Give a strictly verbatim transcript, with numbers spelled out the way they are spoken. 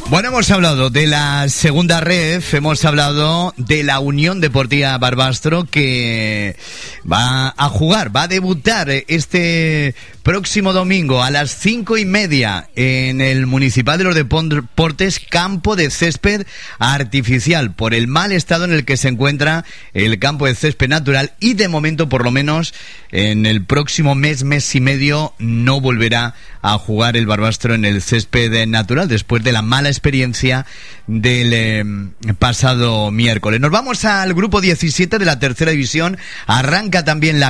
Bueno, hemos hablado de la segunda ref, hemos hablado de la Unión Deportiva Barbastro, que va a jugar, va a debutar este próximo domingo a las cinco y media en el Municipal de los Deportes, campo de césped artificial, por el mal estado en el que se encuentra el campo de césped natural, y de momento, por lo menos en el próximo mes, mes y medio, no volverá a jugar el Barbastro en el césped natural después de la mala experiencia del eh, pasado miércoles. Nos vamos al grupo diecisiete de la tercera división. Arranca también la